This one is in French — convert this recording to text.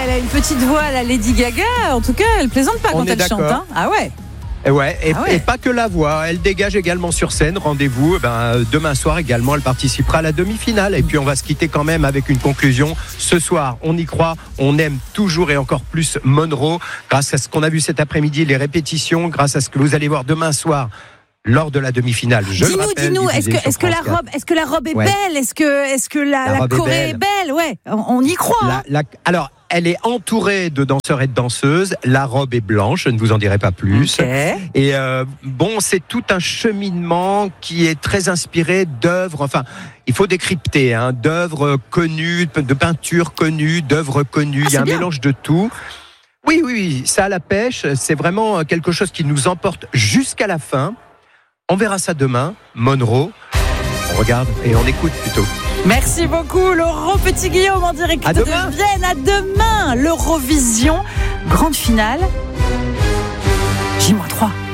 elle a une petite voix à la Lady Gaga. En tout cas, elle plaisante pas quand elle chante. Hein. Ah ouais. Et pas que la voix, elle dégage également sur scène. Rendez-vous demain soir également, elle participera à la demi-finale. Et puis on va se quitter quand même avec une conclusion. Ce soir, on y croit, on aime toujours et encore plus Monroe. Grâce à ce qu'on a vu cet après-midi, les répétitions, grâce à ce que vous allez voir demain soir lors de la demi-finale. Dis-nous, est-ce que la robe est belle? Est-ce que la choré est belle? Ouais, on y croit. Alors, elle est entourée de danseurs et de danseuses. La robe est blanche, je ne vous en dirai pas plus. Okay. Et c'est tout un cheminement qui est très inspiré d'œuvres. Enfin, il faut décrypter, d'œuvres connues, de peintures connues, d'œuvres connues. Il y a un mélange de tout. Oui, ça a la pêche. C'est vraiment quelque chose qui nous emporte jusqu'à la fin. On verra ça demain. Monroe. On regarde et on écoute plutôt. Merci beaucoup Laurent Petit-Guillaume en direct de Vienne. À demain, l'Eurovision, grande finale, J-3.